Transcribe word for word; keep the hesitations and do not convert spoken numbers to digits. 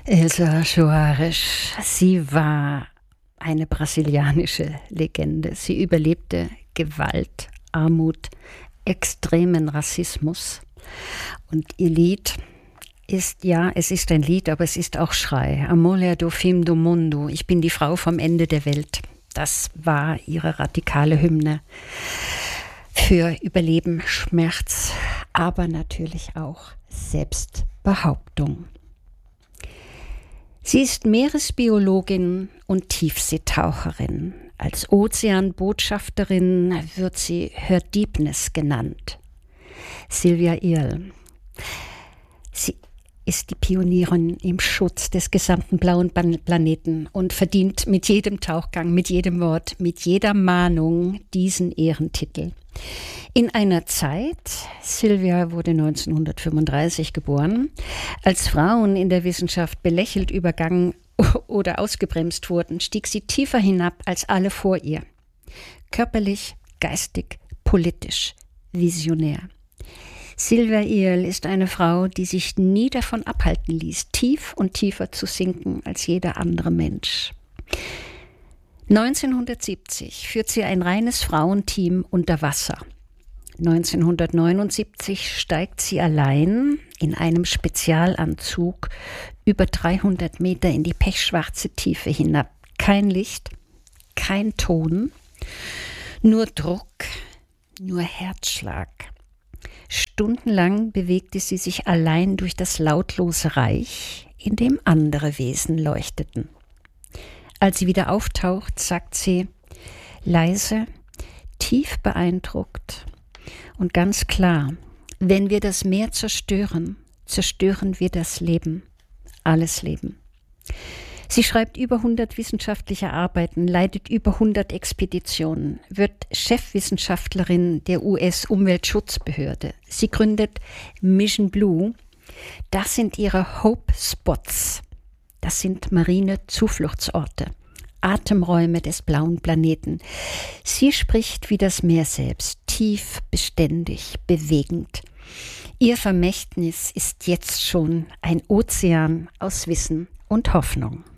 Elsa Soares, sie war eine brasilianische Legende. Sie überlebte Gewalt, Armut, extremen Rassismus. Und ihr Lied ist, ja, es ist ein Lied, aber es ist auch Schrei. Amor do fim do mundo. Ich bin die Frau vom Ende der Welt. Das war ihre radikale Hymne für Überleben, Schmerz, aber natürlich auch Selbstbehauptung. Sie ist Meeresbiologin und Tiefseetaucherin. Als Ozeanbotschafterin wird sie Her Deepness genannt. Sylvia Earle. Sie ist die Pionierin im Schutz des gesamten blauen Planeten und verdient mit jedem Tauchgang, mit jedem Wort, mit jeder Mahnung diesen Ehrentitel. In einer Zeit, Sylvia wurde neunzehnhundertfünfunddreißig geboren, als Frauen in der Wissenschaft belächelt, übergangen oder ausgebremst wurden, stieg sie tiefer hinab als alle vor ihr. Körperlich, geistig, politisch, visionär. Sylvia Earle ist eine Frau, die sich nie davon abhalten ließ, tief und tiefer zu sinken als jeder andere Mensch. neunzehnhundertsiebzig führt sie ein reines Frauenteam unter Wasser. neunzehnhundertneunundsiebzig steigt sie allein in einem Spezialanzug über dreihundert Meter in die pechschwarze Tiefe hinab. Kein Licht, kein Ton, nur Druck, nur Herzschlag. Stundenlang bewegte sie sich allein durch das lautlose Reich, in dem andere Wesen leuchteten. Als sie wieder auftaucht, sagt sie, leise, tief beeindruckt und ganz klar, wenn wir das Meer zerstören, zerstören wir das Leben, alles Leben. Sie schreibt über hundert wissenschaftliche Arbeiten, leitet über hundert Expeditionen, wird Chefwissenschaftlerin der U S-Umweltschutzbehörde. Sie gründet Mission Blue. Das sind ihre Hope Spots. Das sind marine Zufluchtsorte, Atemräume des blauen Planeten. Sie spricht wie das Meer selbst, tief, beständig, bewegend. Ihr Vermächtnis ist jetzt schon ein Ozean aus Wissen und Hoffnung.